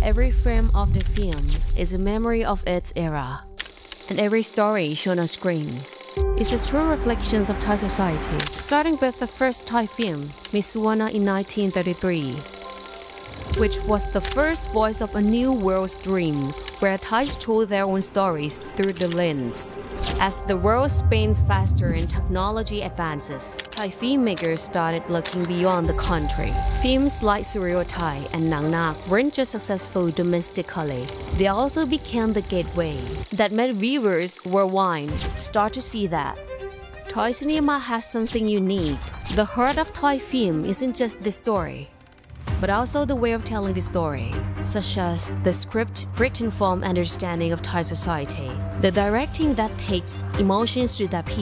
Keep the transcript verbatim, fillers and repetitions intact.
Every frame of the film is a memory of its era, and every story shown on screen is a true reflection of Thai society, starting with the first Thai film, Miss Suvarna in nineteen thirty-three, which was the first voice of a new world's dream, where Thais told their own stories through the lens. As the world spins faster and technology advances, Thai filmmakers started looking beyond the country. Films like Suryo Thai and Nang Nak weren't just successful domestically, they also became the gateway that made viewers worldwide start to see that Thai cinema has something unique. The heart of Thai film isn't just the story, but also the way of telling the story, such as the script written from understanding of Thai society, the directing that takes emotions to the people,